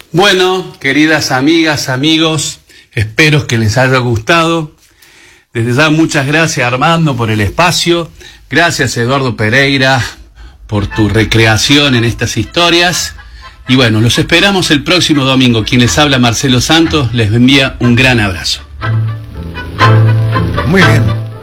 Bueno, queridas amigas, amigos, espero que les haya gustado. Desde ya muchas gracias, Armando, por el espacio. Gracias, Eduardo Pereira, por tu recreación en estas historias. Y bueno, los esperamos el próximo domingo. Quien les habla, Marcelo Santos, les envía un gran abrazo. Muy bien.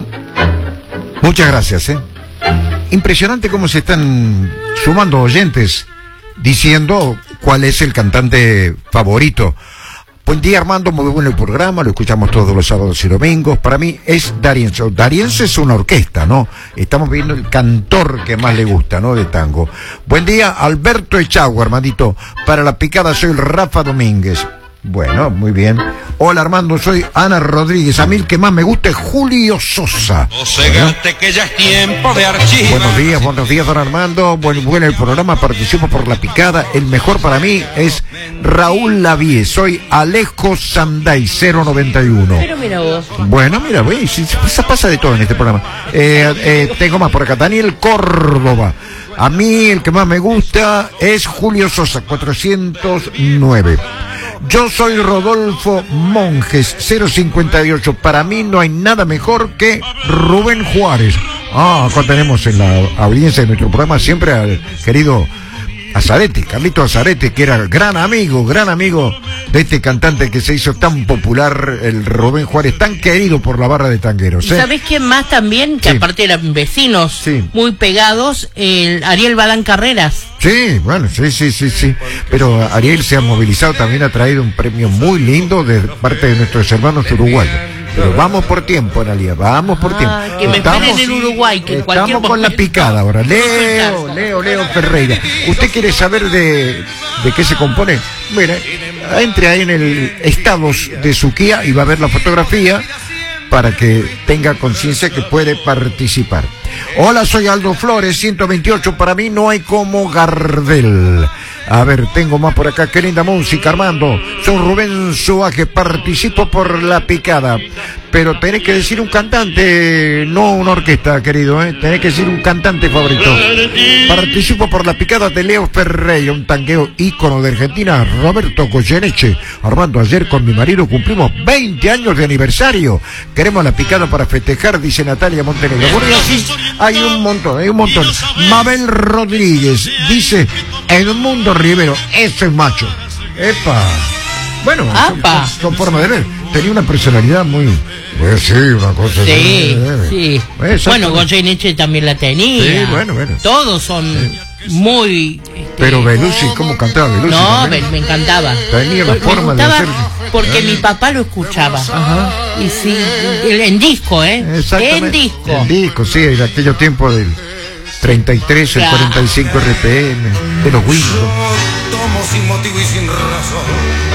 Muchas gracias, Impresionante cómo se están sumando oyentes diciendo cuál es el cantante favorito. Buen día, Armando, muy bueno el programa, lo escuchamos todos los sábados y domingos. Para mí es D'Arienzo. D'Arienzo es una orquesta, ¿no? Estamos viendo el cantor que más le gusta, ¿no? De tango. Buen día, Alberto Echagua, Armandito. Para la picada soy Rafa Domínguez. Bueno, muy bien. Hola, Armando, soy Ana Rodríguez. A mí el que más me gusta es Julio Sosa. Que ya es tiempo de archivar. Buenos días, don Armando. Bueno el programa, participo por la picada. El mejor para mí es Raúl Lavie. Soy Alejo Sanday, 091. Pero mira vos. Bueno, mira, güey, pasa de todo en este programa. Tengo más por acá. Daniel Córdoba. A mí el que más me gusta es Julio Sosa, 409. Yo soy Rodolfo Monjes, 058. Para mí no hay nada mejor que Rubén Juárez. Acá tenemos en la audiencia de nuestro programa siempre al querido Azarete, Carlito Azarete, que era gran amigo de este cantante que se hizo tan popular, el Rubén Juárez, tan querido por la barra de tangueros. ¿Sabés quién más también? Que aparte eran vecinos muy pegados, el Ariel Badán Carreras. Sí, bueno, sí. Pero Ariel se ha movilizado, también ha traído un premio muy lindo de parte de nuestros hermanos uruguayos. Pero vamos por tiempo, Analia, vamos por tiempo. Que me esperen en Uruguay, que estamos con la picada ahora. Leo Ferreira. ¿Usted quiere saber de qué se compone? Mire, entre ahí en el estados de su Kia y va a ver la fotografía para que tenga conciencia que puede participar. Hola, soy Aldo Flores, 128. Para mí no hay como Gardel. A ver, tengo más por acá. Qué linda música, Armando. Soy Rubén Suaje, participo por la picada. Pero tenés que decir un cantante, no una orquesta, querido, Tenés que decir un cantante favorito. Participo por la picada de Leo Ferreira, un tangueo ícono de Argentina, Roberto Goyeneche. Armando, ayer con mi marido cumplimos 20 años de aniversario. Queremos la picada para festejar, dice Natalia Montenegro. Bueno, y así hay un montón. Mabel Rodríguez dice, Edmundo Rivero, eso es macho. ¡Epa! Bueno, son formas de ver. Tenía una personalidad muy... sí, una cosa... Sí. Bueno, Goyeneche también la tenía. Sí, bueno. Todos son muy... Pero Belushi, ¿cómo cantaba Belushi? No, me encantaba. Tenía la forma de hacer... Porque mi papá lo escuchaba. Ajá. Y sí, en disco, Exactamente. En disco, sí, en aquello tiempo del 33, el 45 RPM, de los Windows. Tomo sin motivo y sin razón.